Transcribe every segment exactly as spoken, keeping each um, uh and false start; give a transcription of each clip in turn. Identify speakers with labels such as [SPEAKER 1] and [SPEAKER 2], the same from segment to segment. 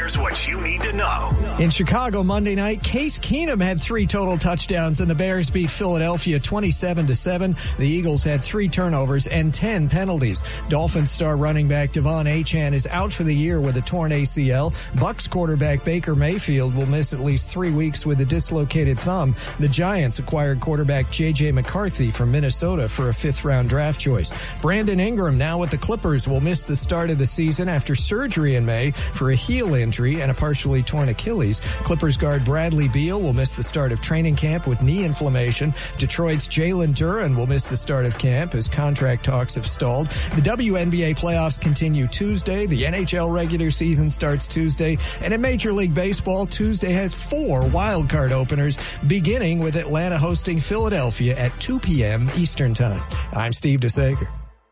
[SPEAKER 1] Here's what you need to know.
[SPEAKER 2] In Chicago Monday night, Case Keenum had three total touchdowns, and the Bears beat Philadelphia twenty-seven to seven. The Eagles had three turnovers and ten penalties. Dolphins star running back Devon Achane is out for the year with a torn A C L. Bucks quarterback Baker Mayfield will miss at least three weeks with a dislocated thumb. The Giants acquired quarterback J J McCarthy from Minnesota for a fifth-round draft choice. Brandon Ingram, now with the Clippers, will miss the start of the season after surgery in May for a heel injury and a partially torn Achilles. Clippers guard Bradley Beal will miss the start of training camp with knee inflammation. Detroit's Jalen Duren will miss the start of camp as contract talks have stalled. The W N B A playoffs continue Tuesday. The N H L regular season starts Tuesday. And in Major League Baseball, Tuesday has four wild card openers, beginning with Atlanta hosting Philadelphia at two p.m. Eastern Time. I'm Steve DeSager.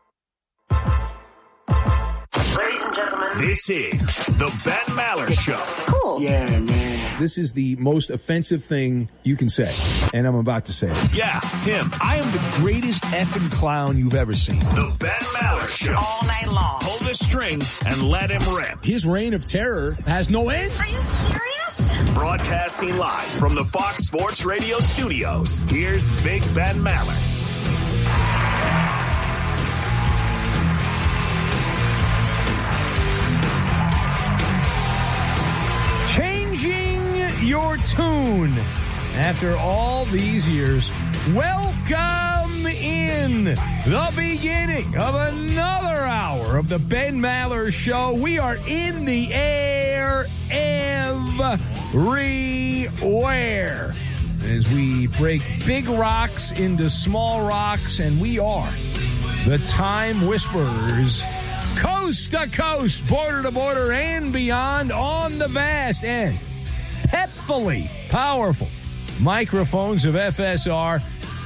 [SPEAKER 1] Ladies and gentlemen, this is the Ben Maller Show.
[SPEAKER 3] Cool.
[SPEAKER 4] Yeah, man. This is the most offensive thing you can say, and I'm about to say it.
[SPEAKER 1] Yeah, him.
[SPEAKER 4] I am the greatest effing clown you've ever seen.
[SPEAKER 1] The Ben Maller Show.
[SPEAKER 3] All night long.
[SPEAKER 1] Pull the string and let him rip.
[SPEAKER 4] His reign of terror has no end.
[SPEAKER 3] Are you serious?
[SPEAKER 1] Broadcasting live from the Fox Sports Radio studios, here's Big Ben Maller.
[SPEAKER 4] Your tune after all these years. Welcome in the beginning of another hour of the Ben Maller Show. We are in the air everywhere as we break big rocks into small rocks, and we are the Time Whisperers, coast to coast, border to border, and beyond on the vast and pepfully powerful microphones of F S R,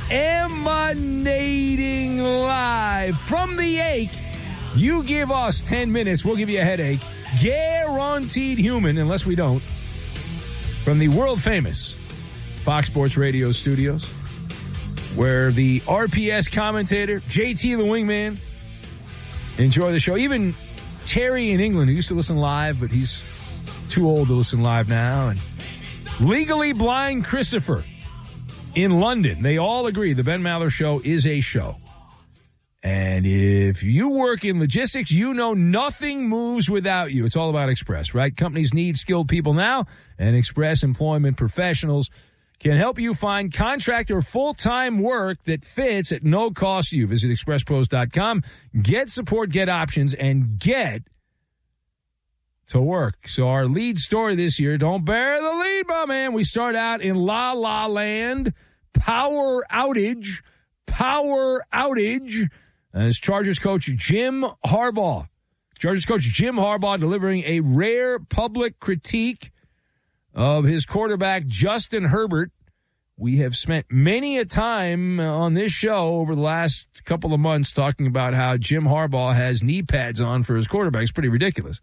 [SPEAKER 4] emanating live from the ache. You give us ten minutes, we'll give you a headache. Guaranteed human, unless we don't. From the world-famous Fox Sports Radio studios, where the R P S commentator, J T the Wingman, enjoy the show. Even Terry in England, who used to listen live, but he's too old to listen live now, and Legally Blind Christopher in London. They all agree the Ben Maller Show is a show. And if you work in logistics, you know nothing moves without you. It's all about Express, right? Companies need skilled people now, and Express Employment Professionals can help you find contract or full-time work that fits at no cost to you. Visit express pros dot com, get support, get options, and get to work. So our lead story this year, don't bear the lead, my man. We start out in La La Land. Power outage. Power outage. As Chargers coach Jim Harbaugh. Chargers coach Jim Harbaugh delivering a rare public critique of his quarterback, Justin Herbert. We have spent many a time on this show over the last couple of months talking about how Jim Harbaugh has knee pads on for his quarterback. It's pretty ridiculous.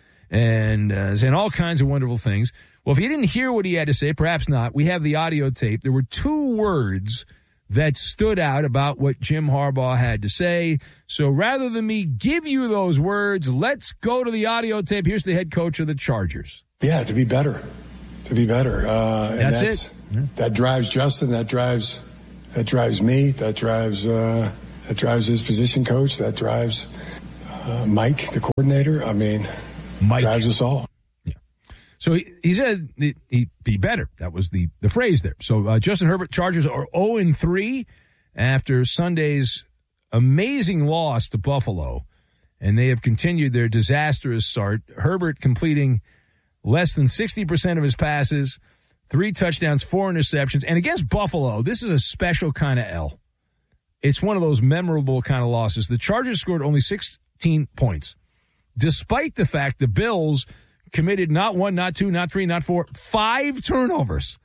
[SPEAKER 4] And uh, saying all kinds of wonderful things. Well, if you didn't hear what he had to say, perhaps not. We have the audio tape. There were two words that stood out about what Jim Harbaugh had to say. So rather than me give you those words, let's go to the audio tape. Here's the head coach of the Chargers.
[SPEAKER 5] Yeah, to be better. To be better. Uh, and
[SPEAKER 4] that's,
[SPEAKER 5] that's
[SPEAKER 4] it. Yeah.
[SPEAKER 5] That drives Justin. That drives that drives me. That drives uh, that drives his position coach. That drives uh, Mike, the coordinator. I mean... Mike. Drives us all.
[SPEAKER 4] Yeah. So he, he said he'd be better. That was the, the phrase there. So uh, Justin Herbert, Chargers are oh and three after Sunday's amazing loss to Buffalo, and they have continued their disastrous start. Herbert completing less than sixty percent of his passes, three touchdowns, four interceptions. And against Buffalo, this is a special kind of L. It's one of those memorable kind of losses. The Chargers scored only sixteen points. Despite the fact the Bills committed not one, not two, not three, not four, five turnovers.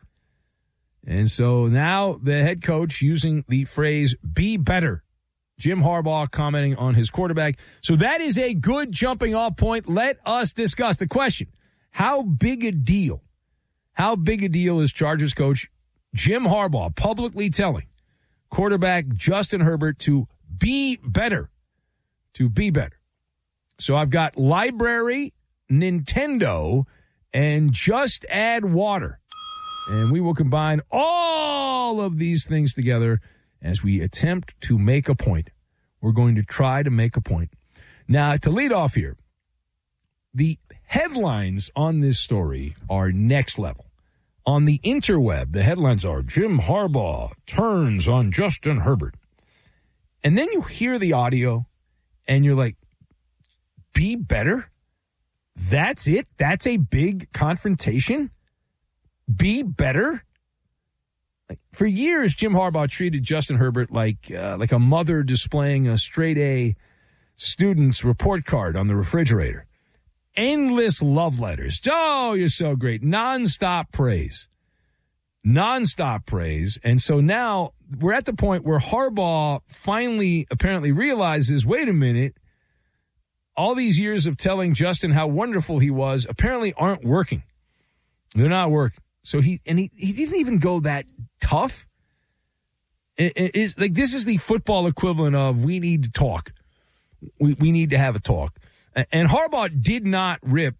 [SPEAKER 4] And so now the head coach using the phrase, be better. Jim Harbaugh commenting on his quarterback. So that is a good jumping off point. Let us discuss the question. How big a deal, how big a deal is Chargers coach Jim Harbaugh publicly telling quarterback Justin Herbert to be better, to be better? So I've got Library, Nintendo, and just add water. And we will combine all of these things together as we attempt to make a point. We're going to try to make a point. Now, to lead off here, the headlines on this story are next level. On the interweb, the headlines are Jim Harbaugh turns on Justin Herbert. And then you hear the audio, and you're like, be better? That's it? That's a big confrontation? Be better? Like, for years, Jim Harbaugh treated Justin Herbert like uh, like a mother displaying a straight-A student's report card on the refrigerator. Endless love letters. Oh, you're so great. Nonstop praise. Nonstop praise. And so now we're at the point where Harbaugh finally apparently realizes, wait a minute, all these years of telling Justin how wonderful he was apparently aren't working. They're not working. So he, and he, he didn't even go that tough. It, it is like, this is the football equivalent of we need to talk. We, we need to have a talk. And Harbaugh did not rip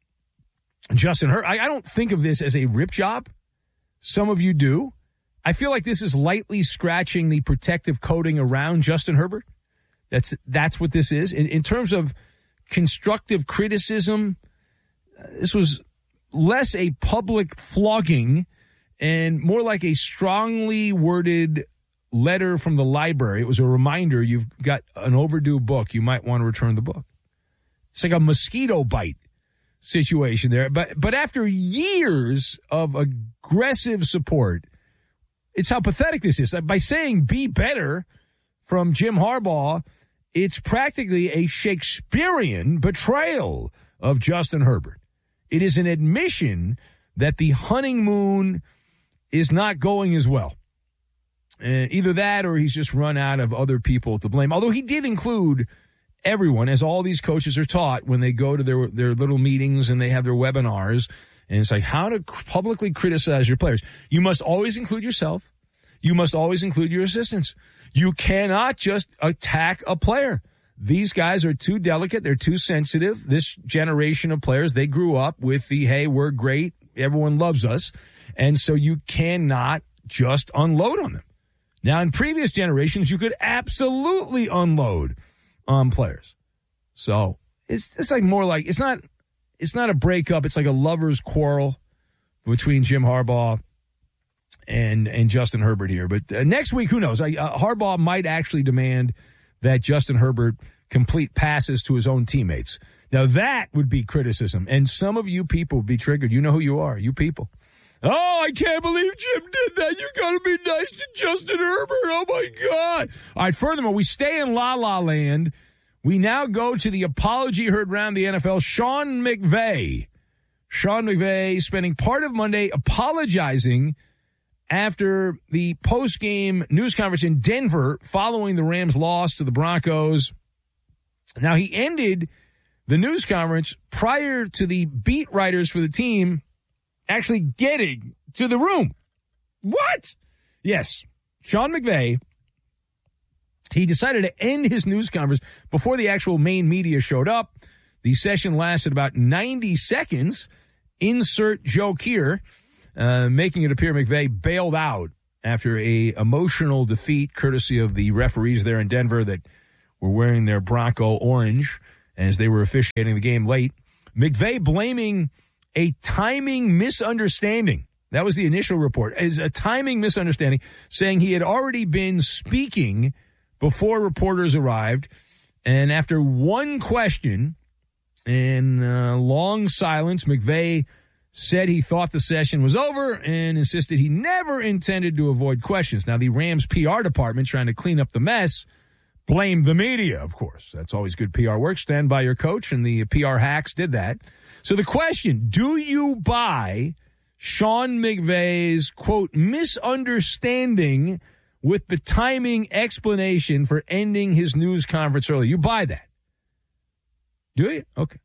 [SPEAKER 4] Justin Herbert. I, I don't think of this as a rip job. Some of you do. I feel like this is lightly scratching the protective coating around Justin Herbert. That's that's what this is. In, in terms of constructive criticism, this was less a public flogging and more like a strongly worded letter from the library. It was a reminder you've got an overdue book. You might want to return the book. It's like a mosquito bite situation there. But but after years of aggressive support, it's how pathetic this is. By saying be better from Jim Harbaugh, it's practically a Shakespearean betrayal of Justin Herbert. It is an admission that the honeymoon is not going as well. Uh, either that or he's just run out of other people to blame. Although he did include everyone, as all these coaches are taught when they go to their their little meetings and they have their webinars, and it's like how to publicly criticize your players. You must always include yourself. You must always include your assistants. You cannot just attack a player. These guys are too delicate. They're too sensitive. This generation of players, they grew up with the, hey, we're great. Everyone loves us. And so you cannot just unload on them. Now, in previous generations, you could absolutely unload on players. So it's it's like more like it's not it's not a breakup. It's like a lover's quarrel between Jim Harbaugh and and Justin Herbert here. But uh, next week, who knows? I, uh, Harbaugh might actually demand that Justin Herbert complete passes to his own teammates. Now that would be criticism, and some of you people would be triggered. You know who you are, you people. Oh, I can't believe Jim did that. You got to be nice to Justin Herbert. Oh, my God. All right, furthermore, we stay in La-La Land. We now go to the apology heard around the N F L. Sean McVay. Sean McVay spending part of Monday apologizing after the post-game news conference in Denver following the Rams' loss to the Broncos. Now, he ended the news conference prior to the beat writers for the team actually getting to the room. What? Yes, Sean McVay, he decided to end his news conference before the actual main media showed up. The session lasted about ninety seconds. Insert joke here, uh, making it appear McVay bailed out after a emotional defeat courtesy of the referees there in Denver that were wearing their Bronco orange as they were officiating the game late. McVay blaming a timing misunderstanding. That was the initial report. Is a timing misunderstanding, saying he had already been speaking before reporters arrived. And after one question and a long silence, McVay said he thought the session was over and insisted he never intended to avoid questions. Now, the Rams P R department, trying to clean up the mess, blamed the media, of course. That's always good P R work. Stand by your coach, and the P R hacks did that. So the question, do you buy Sean McVay's, quote, misunderstanding with the timing explanation for ending his news conference early? You buy that? Do you? Okay.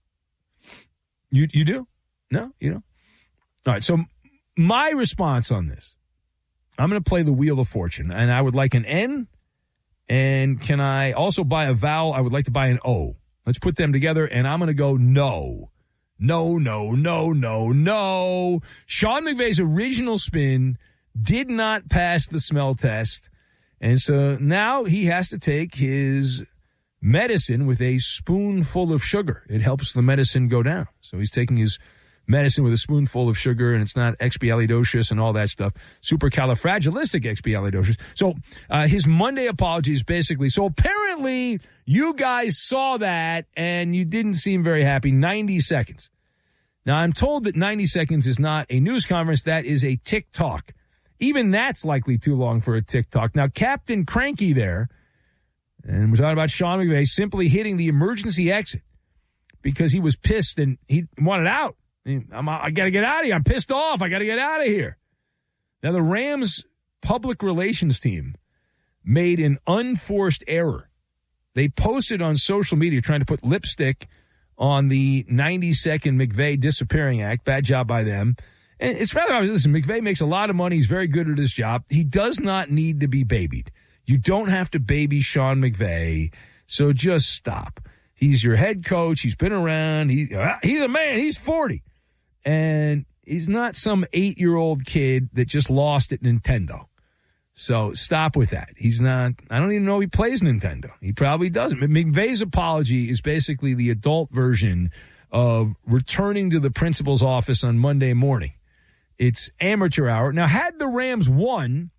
[SPEAKER 4] You you do? No? You don't? All right, so my response on this, I'm going to play the Wheel of Fortune, and I would like an N, and can I also buy a vowel? I would like to buy an O. Let's put them together, and I'm going to go no. No, no, no, no, no. Sean McVay's original spin did not pass the smell test. And so now he has to take his medicine with a spoonful of sugar. It helps the medicine go down. So he's taking his medicine with a spoonful of sugar, and it's not expialidocious and all that stuff. Supercalifragilisticexpialidocious. So uh, his Monday apology is basically, so apparently you guys saw that and you didn't seem very happy. ninety seconds. Now, I'm told that ninety seconds is not a news conference. That is a TikTok. Even that's likely too long for a TikTok. Now, Captain Cranky there, and we're talking about Sean McVay simply hitting the emergency exit because he was pissed and he wanted out. I'm, I got to get out of here. I'm pissed off. I got to get out of here. Now, the Rams public relations team made an unforced error. They posted on social media trying to put lipstick on the ninety-second McVay disappearing act. Bad job by them. And it's rather obvious. Listen, McVay makes a lot of money. He's very good at his job. He does not need to be babied. You don't have to baby Sean McVay, so just stop. He's your head coach. He's been around. He, he's a man. He's forty. And he's not some eight-year-old kid that just lost at Nintendo. So stop with that. He's not, I don't even know he plays Nintendo. He probably doesn't. McVay's apology is basically the adult version of returning to the principal's office on Monday morning. It's amateur hour. Now, had the Rams won,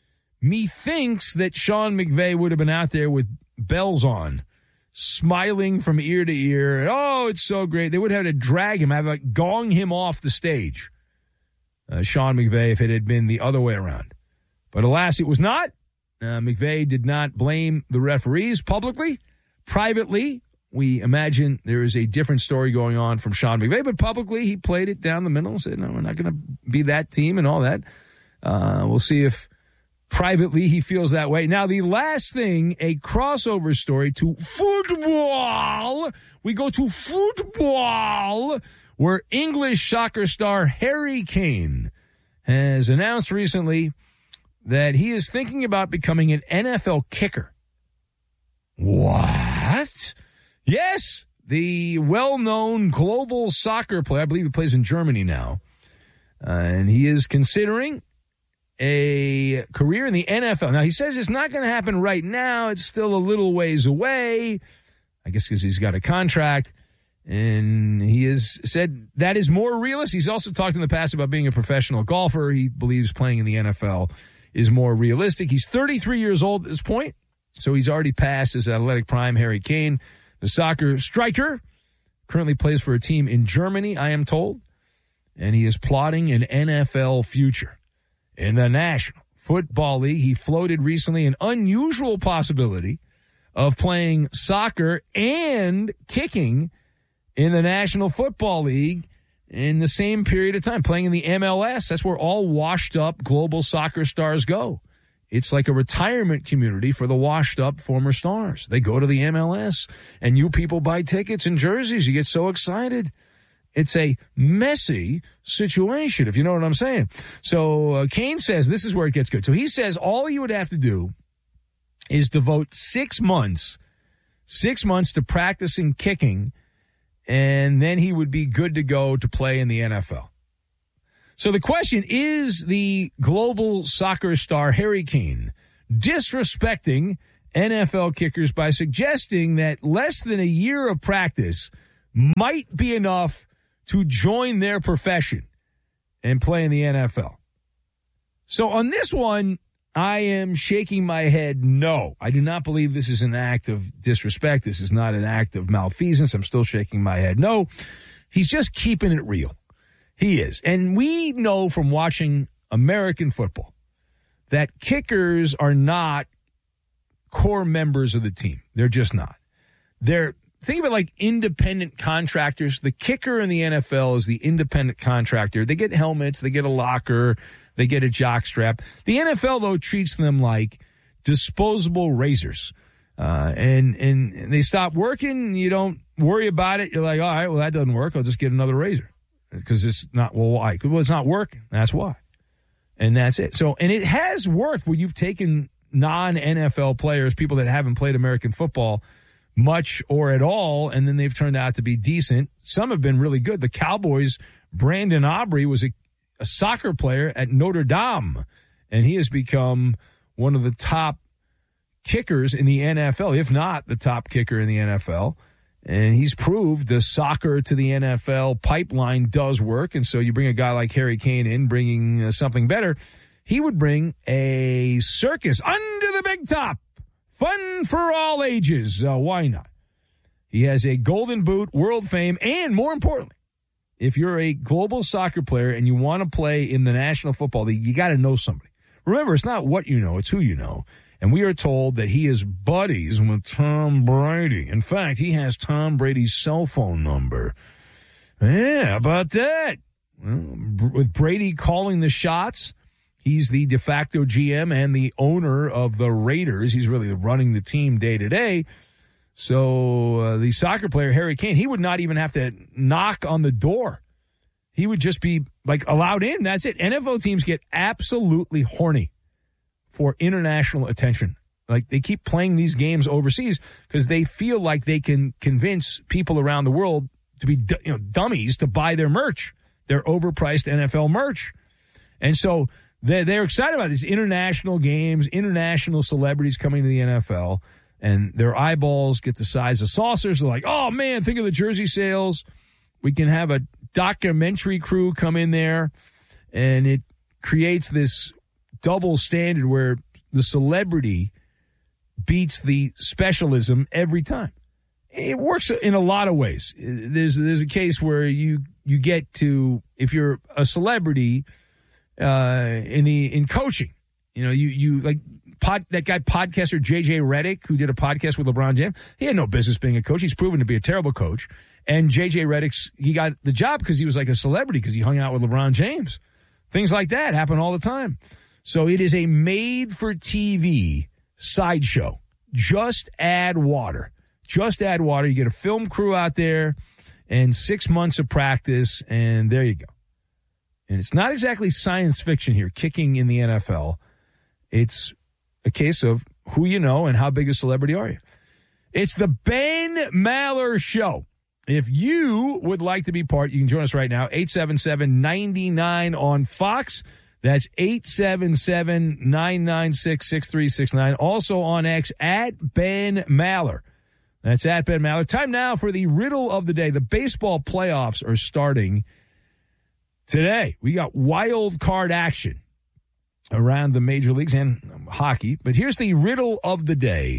[SPEAKER 4] methinks that Sean McVay would have been out there with bells on, smiling from ear to ear. Oh, it's so great. They would have had to drag him, have to gong him off the stage. Uh, Sean McVay, if it had been the other way around. But alas, it was not. Uh, McVay did not blame the referees publicly. Privately, we imagine there is a different story going on from Sean McVay, but publicly he played it down the middle and said, no, we're not going to be that team and all that. Uh, we'll see if privately he feels that way. Now, the last thing, a crossover story to football. We go to football, where English soccer star Harry Kane has announced recently that he is thinking about becoming an N F L kicker. What? Yes, the well-known global soccer player, I believe he plays in Germany now, uh, and he is considering a career in the N F L. Now, he says it's not going to happen right now. It's still a little ways away, I guess because he's got a contract, and he has said that is more realistic. He's also talked in the past about being a professional golfer. He believes playing in the N F L is more realistic. He's thirty-three years old at this point, so he's already passed his athletic prime. Harry Kane, the soccer striker, currently plays for a team in Germany, I am told, and he is plotting an N F L future. In the National Football League, he floated recently an unusual possibility of playing soccer and kicking in the National Football League in the same period of time, playing in the M L S. That's where all washed-up global soccer stars go. It's like a retirement community for the washed-up former stars. They go to the M L S, and you people buy tickets and jerseys. You get so excited. It's a messy situation, if you know what I'm saying. So uh, Kane says this is where it gets good. So he says all you would have to do is devote six months, six months to practicing kicking, and then he would be good to go to play in the N F L. So the question is, the global soccer star Harry Kane disrespecting N F L kickers by suggesting that less than a year of practice might be enough to join their profession and play in the N F L. So on this one, I am shaking my head no. I do not believe this is an act of disrespect. This is not an act of malfeasance. I'm still shaking my head no. He's just keeping it real. He is. And we know from watching American football that kickers are not core members of the team. They're just not. They're Think about like independent contractors. The kicker in the N F L is the independent contractor. They get helmets, they get a locker, they get a jock strap. The N F L, though, treats them like disposable razors. Uh, and, and they stop working, you don't worry about it. You're like, all right, well, that doesn't work. I'll just get another razor. Because it's not, well, why? Well, it's not working. That's why. And that's it. So, and it has worked where you've taken non-N F L players, people that haven't played American football, much or at all, and then they've turned out to be decent. Some have been really good. The Cowboys, Brandon Aubrey was a, a soccer player at Notre Dame, and he has become one of the top kickers in the N F L, if not the top kicker in the N F L. And he's proved the soccer to the N F L pipeline does work. And so you bring a guy like Harry Kane in, bringing uh, something better. He would bring a circus under the big top. Fun for all ages. Uh, why not? He has a golden boot, world fame, and more importantly, if you're a global soccer player and you want to play in the National Football League, you got to know somebody. Remember, it's not what you know, it's who you know. And we are told that he is buddies with Tom Brady. In fact, he has Tom Brady's cell phone number. Yeah, how about that? Well, with Brady calling the shots, he's the de facto G M and the owner of the Raiders. He's really running the team day to day. So uh, the soccer player, Harry Kane, he would not even have to knock on the door. He would just be, like, allowed in. That's it. N F L teams get absolutely horny for international attention. Like, they keep playing these games overseas because they feel like they can convince people around the world to be, you know, dummies to buy their merch, their overpriced N F L merch. And so they're, they're excited about these international games, international celebrities coming to the N F L, and their eyeballs get the size of saucers. They're like, oh, man, think of the jersey sales. We can have a documentary crew come in there, and it creates this double standard where the celebrity beats the specialism every time. It works in a lot of ways. There's there's a case where you you get to, if you're a celebrity uh, in the in coaching, you know, you you like pod, that guy podcaster J J Redick, who did a podcast with LeBron James. He had no business being a coach. He's proven to be a terrible coach. And J J Redick's, he got the job because he was like a celebrity because he hung out with LeBron James. Things like that happen all the time. So it is a made-for-T V sideshow. Just add water. Just add water. You get a film crew out there and six months of practice, and there you go. And it's not exactly science fiction here, kicking in the N F L. It's a case of who you know and how big a celebrity are you. It's the Ben Maller Show. If you would like to be part, you can join us right now, eight seven seven, nine nine on Fox. That's eight seven seven, nine nine six, six three six nine. Also on X, at Ben Maller. That's at Ben Maller. Time now for the riddle of the day. The baseball playoffs are starting today. We got wild card action around the major leagues and hockey. But here's the riddle of the day.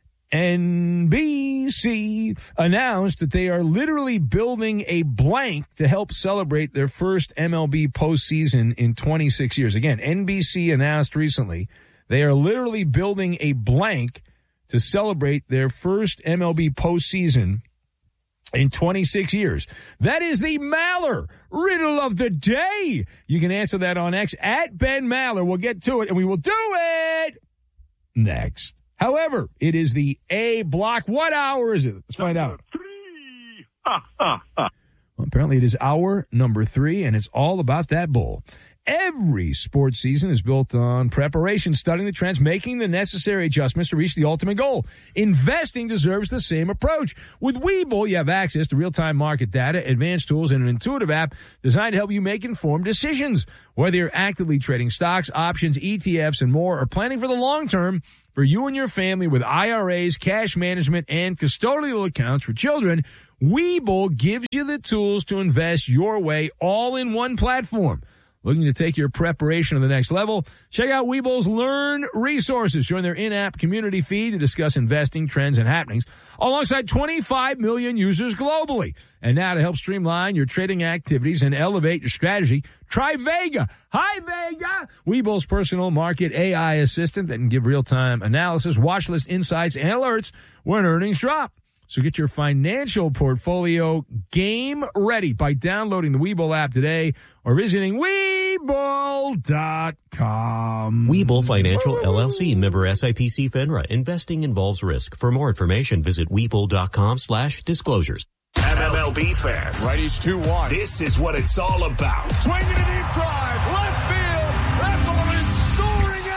[SPEAKER 4] N B C announced that they are literally building a blank to help celebrate their first M L B postseason in twenty-six years. Again, N B C announced recently they are literally building a blank to celebrate their first M L B postseason in twenty-six years. That is the Maller riddle of the day. You can answer that on X, at Ben Maller. We'll get to it, and we will do it next. However, it is the A block. What hour is it? Let's find out.
[SPEAKER 1] Three. Ha, ha, ha.
[SPEAKER 4] Well, apparently it is hour number three, and it's all about that bull. Every sports season is built on preparation, studying the trends, making the necessary adjustments to reach the ultimate goal. Investing deserves the same approach. With Webull, you have access to real-time market data, advanced tools, and an intuitive app designed to help you make informed decisions. Whether you're actively trading stocks, options, E T Fs, and more, or planning for the long term, for you and your family with I R As, cash management, and custodial accounts for children, Webull gives you the tools to invest your way all in one platform. Looking to take your preparation to the next level? Check out Webull's Learn resources. Join their in-app community feed to discuss investing trends and happenings alongside twenty-five million users globally. And now to help streamline your trading activities and elevate your strategy, try Vega. Hi, Vega! Webull's personal market A I assistant that can give real-time analysis, watch list insights, and alerts when earnings drop. So get your financial portfolio game ready by downloading the Webull app today or visiting Webull dot com.
[SPEAKER 6] Webull Financial, L L C, member S I P C FINRA. Investing involves risk. For more information, visit Webull dot com slash disclosures.
[SPEAKER 1] M L B fans,
[SPEAKER 7] righties two one.
[SPEAKER 1] This is what it's all about.
[SPEAKER 7] Swinging a deep drive, left field. That ball is soaring out of here.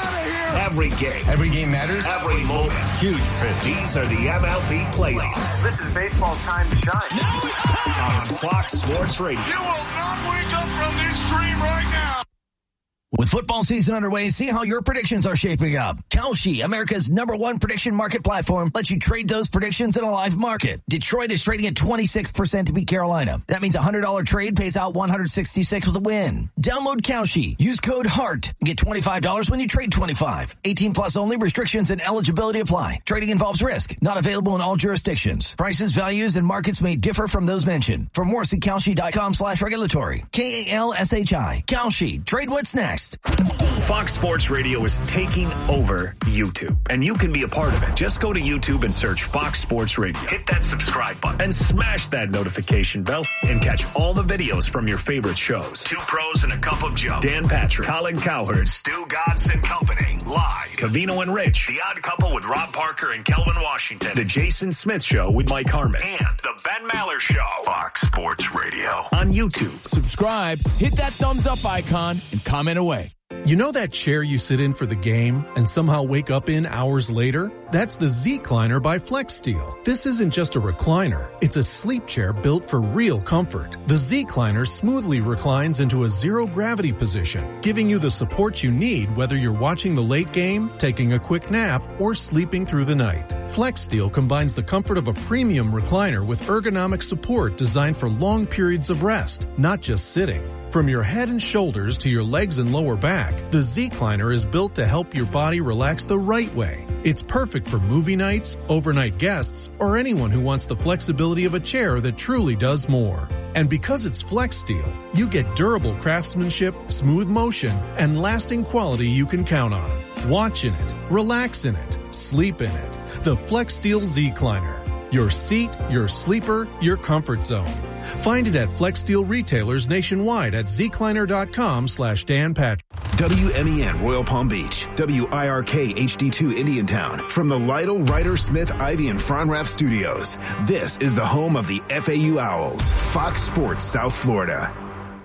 [SPEAKER 1] Every game.
[SPEAKER 7] Every game matters.
[SPEAKER 1] Every moment.
[SPEAKER 7] Huge pitch.
[SPEAKER 1] These are the M L B playoffs.
[SPEAKER 8] This is baseball's time to shine.
[SPEAKER 1] Now it's time. On Fox Sports Radio.
[SPEAKER 9] You will not wake up from this dream right now.
[SPEAKER 10] With football season underway, see how your predictions are shaping up. Kalshi, America's number one prediction market platform, lets you trade those predictions in a live market. Detroit is trading at twenty-six percent to beat Carolina. That means a one hundred dollars trade pays out one hundred sixty-six with a win. Download Kalshi. Use code HEART. And get twenty-five dollars when you trade twenty-five. eighteen plus only. Restrictions and eligibility apply. Trading involves risk. Not available in all jurisdictions. Prices, values, and markets may differ from those mentioned. For more, see Kalshi.com slash regulatory. K A L S H I. Kalshi. Trade what's next.
[SPEAKER 1] Fox Sports Radio is taking over YouTube, and you can be a part of it. Just go to YouTube and search Fox Sports Radio. Hit that subscribe button and smash that notification bell and catch all the videos from your favorite shows. Two Pros and a Cup of Joe. Dan Patrick, Colin Cowherd, Stu Godson Company, live. Covino and Rich, The Odd Couple with Rob Parker and Kelvin Washington. The Jason Smith Show with Mike Harmon. And The Ben Maller Show. Fox Sports Radio on YouTube.
[SPEAKER 11] Subscribe, hit that thumbs up icon, and comment away.
[SPEAKER 12] You know that chair you sit in for the game and somehow wake up in hours later? That's the Z-Cliner by FlexSteel. This isn't just a recliner. It's a sleep chair built for real comfort. The Z-Cliner smoothly reclines into a zero-gravity position, giving you the support you need whether you're watching the late game, taking a quick nap, or sleeping through the night. FlexSteel combines the comfort of a premium recliner with ergonomic support designed for long periods of rest, not just sitting. From your head and shoulders to your legs and lower back, the Z-Cliner is built to help your body relax the right way. It's perfect for movie nights, overnight guests, or anyone who wants the flexibility of a chair that truly does more. And because it's FlexSteel, you get durable craftsmanship, smooth motion, and lasting quality you can count on. Watch in it, relax in it, sleep in it. The FlexSteel Z-Cliner. Your seat, your sleeper, your comfort zone. Find it at FlexSteel retailers nationwide at zcliner.com slash Dan Patrick.
[SPEAKER 13] W M E N Royal Palm Beach, W I R K H D two Indiantown. From the Lytle, Ryder, Smith, Ivy, and Fronrath studios, this is the home of the F A U Owls, Fox Sports South Florida.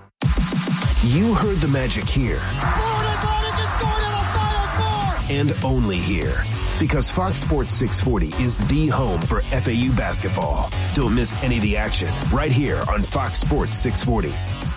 [SPEAKER 13] You heard the magic here.
[SPEAKER 9] Florida Atlantic is going to the Final Four!
[SPEAKER 13] And only here. Because Fox Sports six forty is the home for F A U basketball. Don't miss any of the action right here on Fox Sports six forty.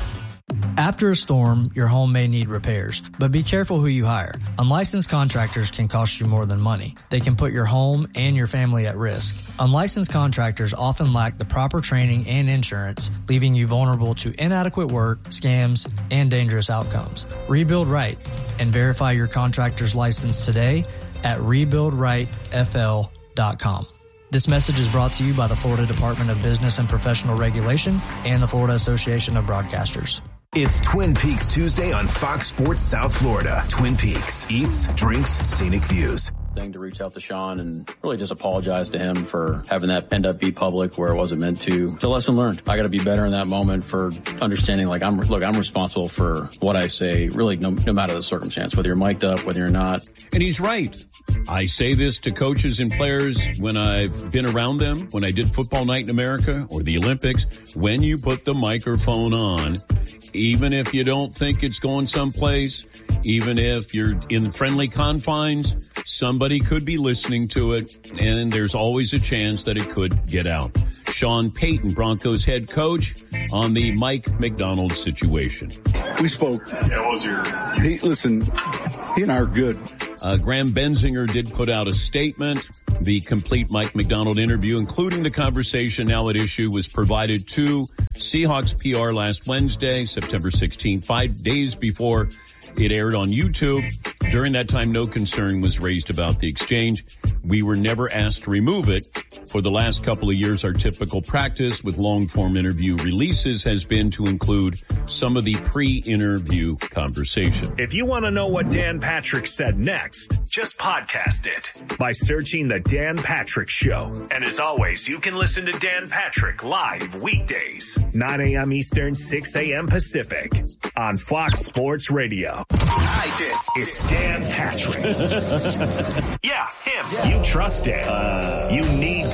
[SPEAKER 14] After a storm, your home may need repairs, but be careful who you hire. Unlicensed contractors can cost you more than money. They can put your home and your family at risk. Unlicensed contractors often lack the proper training and insurance, leaving you vulnerable to inadequate work, scams, and dangerous outcomes. Rebuild right and verify your contractor's license today at rebuild right F L dot com. This message is brought to you by the Florida Department of Business and Professional Regulation and the Florida Association of Broadcasters.
[SPEAKER 13] It's Twin Peaks Tuesday on Fox Sports South Florida. Twin Peaks, eats, drinks, scenic views.
[SPEAKER 15] Thing to reach out to Sean and really just apologize to him for having that end up be public where it wasn't meant to. It's a lesson learned. I got to be better in that moment for understanding, like, I'm, look, I'm responsible for what I say, really, no, no matter the circumstance, whether you're mic'd up, whether you're not.
[SPEAKER 16] And he's right. I say this to coaches and players when I've been around them, when I did Football Night in America or the Olympics. When you put the microphone on, even if you don't think it's going someplace, even if you're in friendly confines, somebody could be listening to it, and there's always a chance that it could get out. Sean Payton, Broncos head coach, on the Mike Macdonald situation.
[SPEAKER 17] We spoke. Yeah, what was your... He, listen, he and I are good.
[SPEAKER 16] Uh, Graham Benzinger did put out a statement. The complete Mike Macdonald interview, including the conversation now at issue, was provided to Seahawks P R last Wednesday, September sixteenth, five days before it aired on YouTube. During that time, no concern was raised about the exchange. We were never asked to remove it. For the last couple of years, our typical practice with long-form interview releases has been to include some of the pre-interview conversation.
[SPEAKER 1] If you want to know what Dan Patrick said next, just podcast it by searching The Dan Patrick Show. And as always, you can listen to Dan Patrick live weekdays, nine a.m. Eastern, six a.m. Pacific on Fox Sports Radio.
[SPEAKER 9] I did.
[SPEAKER 1] It's Dan Patrick. Yeah, him. Yeah. You trust Dan. Uh, you need Dan.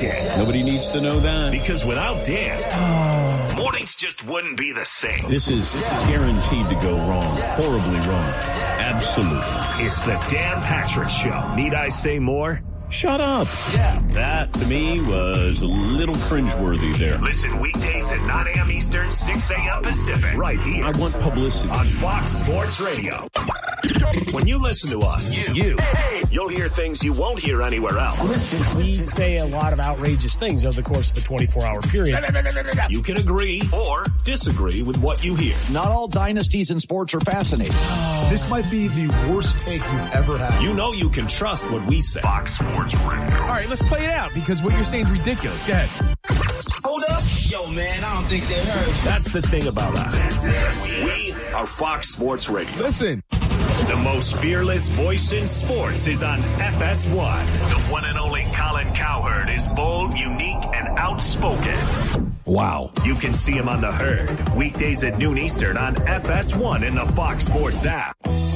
[SPEAKER 1] Dan.
[SPEAKER 16] Nobody needs to know that.
[SPEAKER 1] Because without Dan, oh. mornings just wouldn't be the same.
[SPEAKER 16] This is guaranteed to go wrong. Horribly wrong. Absolutely.
[SPEAKER 1] It's the Dan Patrick Show. Need I say more?
[SPEAKER 16] Shut up. Yeah. That, to me, was a little cringeworthy there.
[SPEAKER 1] Listen weekdays at nine a.m. Eastern, six a.m. Pacific. Right here.
[SPEAKER 16] I want publicity.
[SPEAKER 1] On Fox Sports Radio. When you listen to us, you, you you'll hear things you won't hear anywhere else.
[SPEAKER 7] Listen, we say a lot of outrageous things over the course of a twenty-four hour period.
[SPEAKER 1] You can agree or disagree with what you hear.
[SPEAKER 8] Not all dynasties in sports are fascinating.
[SPEAKER 18] Oh. This might be the worst take you've ever had.
[SPEAKER 1] You know you can trust what we say. Fox Sports Radio.
[SPEAKER 4] All right, let's play it out because what you're saying is ridiculous. Go ahead.
[SPEAKER 19] Hold up. Yo, man, I don't think they heard.
[SPEAKER 1] That's the thing about us. We are Fox Sports Radio.
[SPEAKER 18] Listen.
[SPEAKER 1] The most fearless voice in sports is on F S one. The one and only Colin Cowherd is bold, unique, and outspoken.
[SPEAKER 16] Wow.
[SPEAKER 1] You can see him on The Herd, weekdays at noon Eastern on F S one in the Fox Sports app.